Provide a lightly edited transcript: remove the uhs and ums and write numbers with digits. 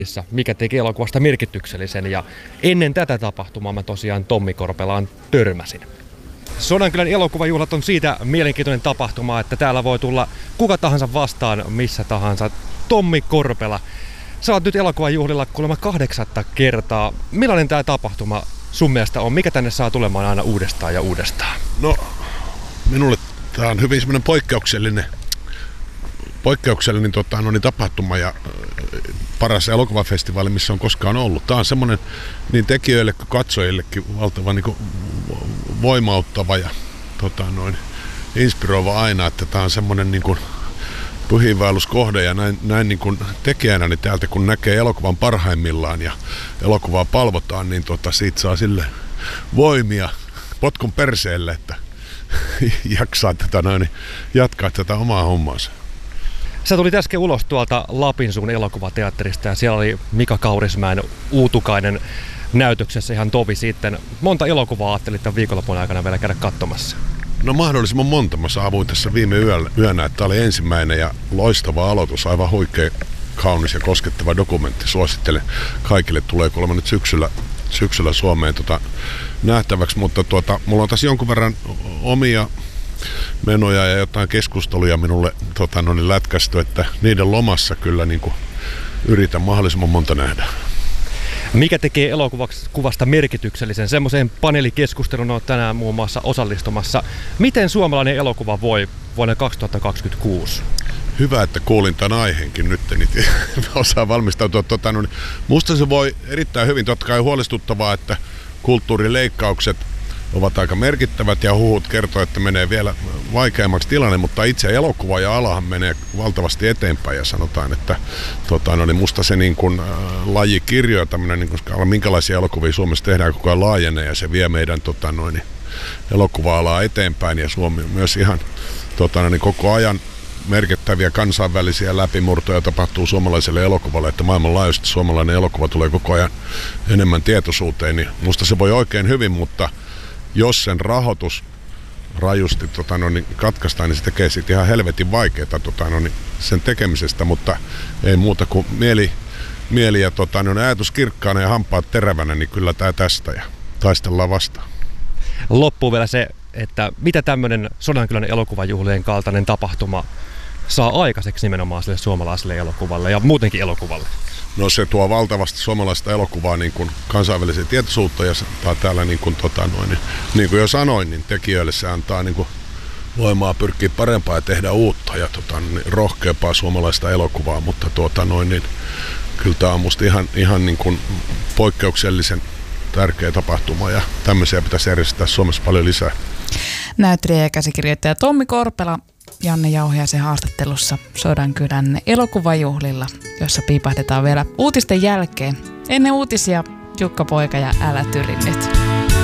mikä teki elokuvasta merkityksellisen, ja ennen tätä tapahtumaa mä tosiaan Tommi Korpelaan törmäsin. Sodankylän elokuvajuhlat on siitä mielenkiintoinen tapahtuma, että täällä voi tulla kuka tahansa vastaan missä tahansa. Tommi Korpela, sä oot nyt elokuvajuhlilla kuulemma 8. kertaa. Millainen tää tapahtuma sun mielestä on? Mikä tänne saa tulemaan aina uudestaan ja uudestaan? No, minulle tää on hyvin semmoinen poikkeuksellinen tapahtuma ja paras elokuvafestivaali, missä on koskaan ollut. Tämä on semmoinen niin tekijöille kuin katsojillekin valtavan niin voimauttava ja inspiroiva aina, että tämä on semmoinen niin pyhiinvaelluskohde ja näin niin kuin tekijänä niin täältä kun näkee elokuvan parhaimmillaan ja elokuvaa palvotaan, niin siitä saa sille voimia potkun perseelle, että jaksaa jatkaa tätä omaa hommaansa. Sä tulit äsken ulos tuolta Lapinsuun elokuvateatterista ja siellä oli Mika Kaurismäen Uutukainen näytöksessä ihan tovi sitten. Monta elokuvaa ajattelit tämän viikonlopun aikana vielä käydä katsomassa? No mahdollisimman monta. Mä saavuin tässä viime yönä, että tämä oli ensimmäinen ja loistava aloitus. Aivan huikea, kaunis ja koskettava dokumentti. Suosittelen kaikille. Tulee kuulemma nyt syksyllä Suomeen nähtäväksi, mutta mulla on tässä jonkun verran omia menoja ja jotain keskusteluja minulle lätkästy, että niiden lomassa kyllä niin kuin yritän mahdollisimman monta nähdä. Mikä tekee elokuvasta merkityksellisen? Semmoiseen paneelikeskusteluun on tänään muun muassa osallistumassa. Miten suomalainen elokuva voi vuonna 2026? Hyvä, että kuulin tämän aiheenkin nyt, niin osaan valmistautua. Musta se voi erittäin hyvin. Totta kai huolestuttavaa, että kulttuurileikkaukset ovat aika merkittävät ja huhut kertoo, että menee vielä vaikeammaksi tilanne, mutta itse elokuva ja alahan menee valtavasti eteenpäin ja sanotaan, että musta se niin kuin lajikirjoitaminen, niin koska minkälaisia elokuvia Suomessa tehdään koko ajan laajenee ja se vie meidän elokuva-alaa eteenpäin ja Suomi myös ihan koko ajan merkittäviä kansainvälisiä läpimurtoja tapahtuu suomalaiselle elokuvalle, että maailmanlaajuisesti suomalainen elokuva tulee koko ajan enemmän tietoisuuteen, niin musta se voi oikein hyvin, mutta jos sen rahoitus rajusti katkaistaan, niin se tekee siitä ihan helvetin vaikeaa sen tekemisestä, mutta ei muuta kuin mieli ja ajatus kirkkaana ja hampaat terävänä, niin kyllä tämä tästä ja taistellaan vastaan. Loppuu vielä se, että mitä tämmöinen Sodankylän elokuvajuhlien kaltainen tapahtuma saa aikaiseksi nimenomaan sille suomalaiselle elokuvalle ja muutenkin elokuvalle? No se tuo valtavasti suomalaista elokuvaa niin kuin kansainväliseen tietoisuutta ja täällä niin kuin jo sanoin, niin tekijöille se antaa niin kuin voimaa pyrkiä parempaa ja tehdä uutta ja rohkeampaa suomalaista elokuvaa, mutta kyllä tämä on musta ihan niin kuin poikkeuksellisen tärkeä tapahtuma ja tämmöisiä pitäisi järjestää Suomessa paljon lisää. Näyttelijä ja käsikirjoittaja Tommi Korpela Janne Jauhiaisen haastattelussa Sodankylän elokuvajuhlilla, jossa piipahdetaan vielä uutisten jälkeen. Ennen uutisia Jukka Poika ja Älä tyri nyt.